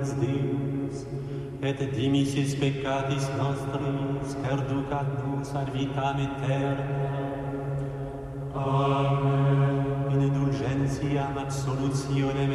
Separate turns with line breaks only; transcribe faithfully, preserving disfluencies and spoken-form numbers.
benedicens Deus, et dimissis peccatis nostris, perducat nos ad vitam aeterna. Amen. In indulgentiam absolutionem